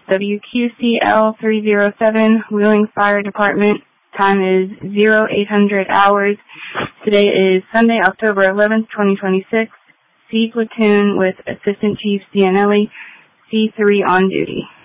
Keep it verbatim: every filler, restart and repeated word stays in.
W Q C L three oh seven, Wheeling Fire Department. Time is zero eight hundred hours. Today is Sunday, October eleventh, twenty twenty-six. C Platoon with Assistant Chief Cianelli, C three on duty.